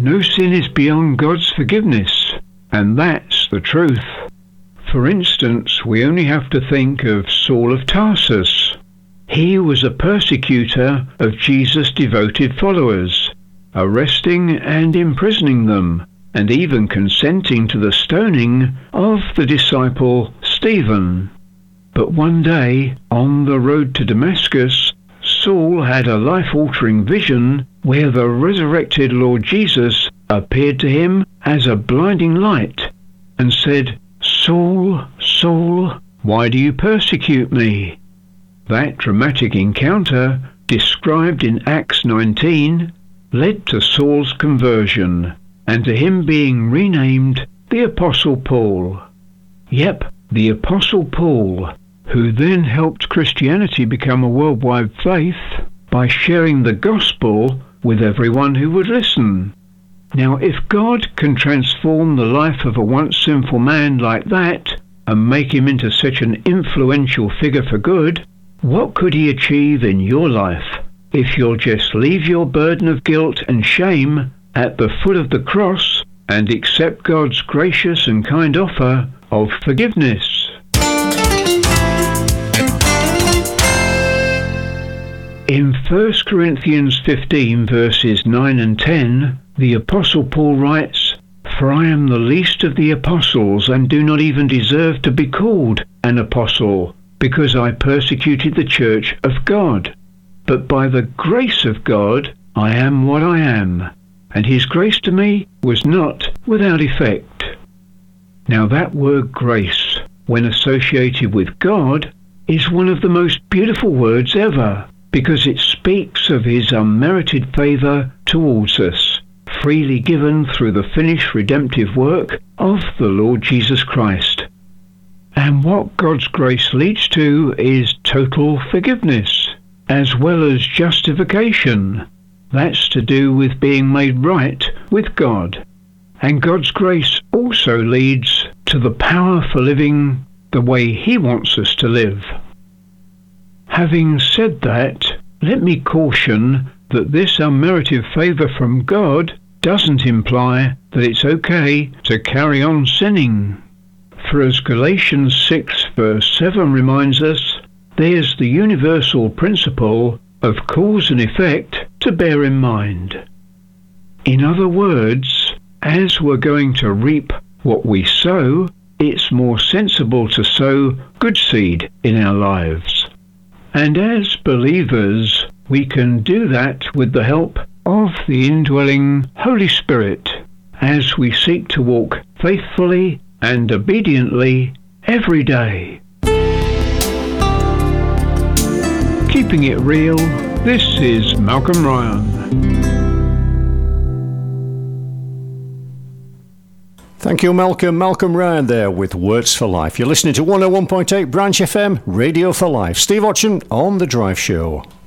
No sin is beyond God's forgiveness, and that's the truth. For instance, we only have to think of Saul of Tarsus. He was a persecutor of Jesus' devoted followers, arresting and imprisoning them, and even consenting to the stoning of the disciple Stephen. But one day, on the road to Damascus, Saul had a life-altering vision where the resurrected Lord Jesus appeared to him as a blinding light and said, "Saul, Saul, why do you persecute me?" That dramatic encounter, described in Acts 19, led to Saul's conversion and to him being renamed the Apostle Paul. Yep, the Apostle Paul, who then helped Christianity become a worldwide faith by sharing the gospel with everyone who would listen. Now, if God can transform the life of a once sinful man like that and make him into such an influential figure for good, what could he achieve in your life if you'll just leave your burden of guilt and shame at the foot of the cross and accept God's gracious and kind offer of forgiveness? In 1 Corinthians 15 verses 9 and 10, the Apostle Paul writes, "For I am the least of the apostles, and do not even deserve to be called an apostle, because I persecuted the church of God. But by the grace of God I am what I am, and his grace to me was not without effect." Now that word grace, when associated with God, is one of the most beautiful words ever, because it speaks of his unmerited favour towards us, freely given through the finished redemptive work of the Lord Jesus Christ. And what God's grace leads to is total forgiveness, as well as justification. That's to do with being made right with God. And God's grace also leads to the power for living the way he wants us to live. Having said that, let me caution that this unmerited favour from God doesn't imply that it's okay to carry on sinning. For as Galatians 6 verse 7 reminds us, there's the universal principle of cause and effect to bear in mind. In other words, as we're going to reap what we sow, it's more sensible to sow good seed in our lives. And as believers, we can do that with the help of the indwelling Holy Spirit as we seek to walk faithfully and obediently every day. Keeping it real, this is Malcolm Ryan. Thank you, Malcolm. Malcolm Ryan there with Words for Life. You're listening to 101.8 Branch FM, Radio for Life. Steve Otchen on The Drive Show.